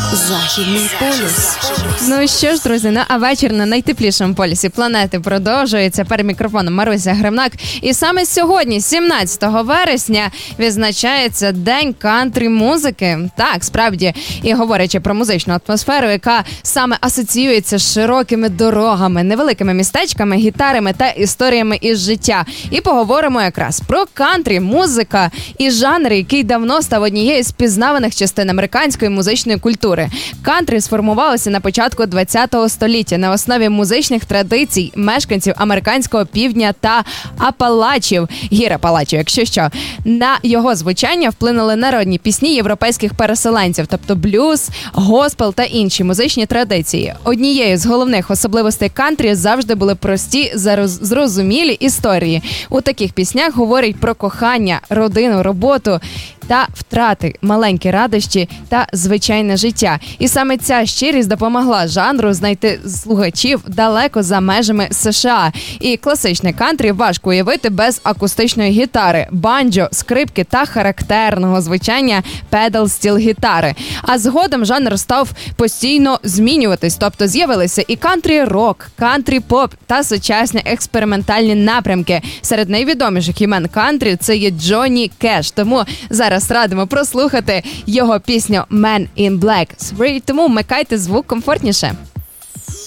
Західний полюс. Ну що ж, друзі, а вечір на найтеплішому полюсі планети продовжується. Перед мікрофоном Маруся Гремнак. І саме сьогодні, 17 вересня, відзначається День кантрі-музики. Так, справді, і говорячи про музичну атмосферу, яка саме асоціюється з широкими дорогами, невеликими містечками, гітарами та історіями із життя. І поговоримо якраз про кантрі-музика і жанр, який давно став однією з пізнаваних частин американської музичної культури. Кантрі сформувалося на початку ХХ століття на основі музичних традицій мешканців американського півдня та гір Апалачів, якщо що. На його звучання вплинули народні пісні європейських переселенців, тобто блюз, госпел та інші музичні традиції. Однією з головних особливостей кантрі завжди були прості, зрозумілі історії. У таких піснях говорять про кохання, родину, роботу та втрати, маленькі радощі та звичайне життя. І саме ця щирість допомогла жанру знайти слухачів далеко за межами США. І класичне кантрі важко уявити без акустичної гітари, банджо, скрипки та характерного звучання педал-стіл-гітари. А згодом жанр став постійно змінюватись, тобто з'явилися і кантрі-рок, кантрі-поп та сучасні експериментальні напрямки. Серед найвідоміших імен кантрі – це є Джонні Кеш. Тому зараз радимо прослухати його пісню «Man in Black». Тому вмикайте звук комфортніше.